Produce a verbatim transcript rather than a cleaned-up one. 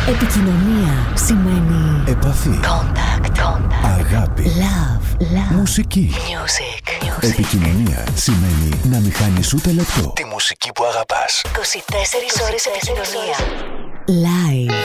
Επικοινωνία σημαίνει επαφή. Contact, contact. Αγάπη. Love, love. Μουσική. Music, music. Επικοινωνία σημαίνει να μην χάνεις ούτε λεπτό τη μουσική που αγαπάς. είκοσι τέσσερις ώρες επικοινωνία. Live.